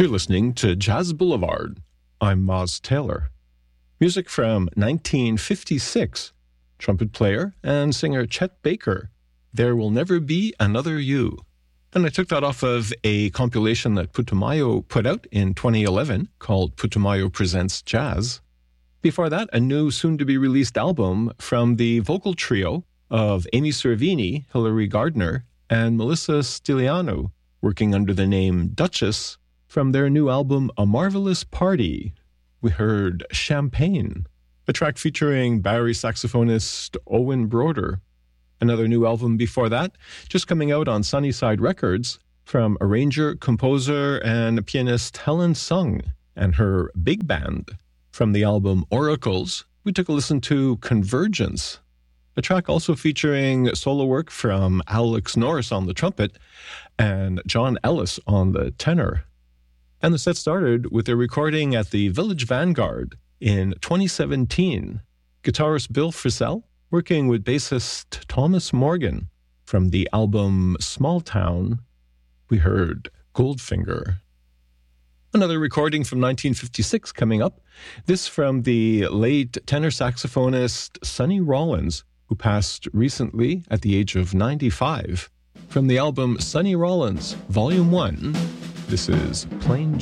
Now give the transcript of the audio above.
You're listening to Jazz Boulevard. I'm Moz Taylor. Music from 1956. Trumpet player and singer Chet Baker. There Will Never Be Another You. And I took that off of a compilation that Putumayo put out in 2011 called Putumayo Presents Jazz. Before that, a new soon-to-be-released album from the vocal trio of Amy Cervini, Hilary Gardner, and Melissa Stiliano, working under the name Duchess, from their new album A Marvelous Party. We heard Champagne, a track featuring Bowery saxophonist Owen Broder. Another new album before that, just coming out on Sunnyside Records, from arranger, composer, and pianist Helen Sung and her big band. From the album Oracles, we took a listen to Convergence, a track also featuring solo work from Alex Norris on the trumpet and John Ellis on the tenor. And the set started with a recording at the Village Vanguard in 2017. Guitarist Bill Frisell working with bassist Thomas Morgan. From the album Small Town, we heard Goldfinger. Another recording from 1956 coming up. This from the late tenor saxophonist Sonny Rollins, who passed recently at the age of 95. From the album Sonny Rollins, Volume 1, this is Plain